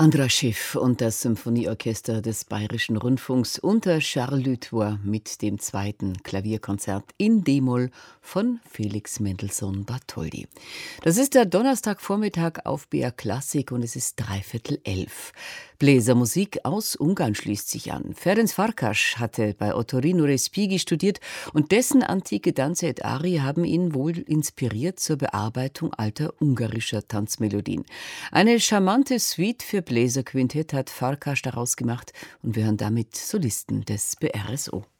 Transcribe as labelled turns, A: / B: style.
A: Andras Schiff und das Symphonieorchester des Bayerischen Rundfunks unter Charles Dutoit mit dem zweiten Klavierkonzert in D-Moll von Felix Mendelssohn Bartholdy. Das ist der Donnerstagvormittag auf BR Klassik und es ist 11:45. Bläsermusik aus Ungarn schließt sich an. Ferenc Farkas hatte bei Ottorino Respighi studiert und dessen antike Danze et Arie haben ihn wohl inspiriert zur Bearbeitung alter ungarischer Tanzmelodien. Eine charmante Suite für Bläserquintett hat Farkas daraus gemacht und wir hören damit Solisten des BRSO.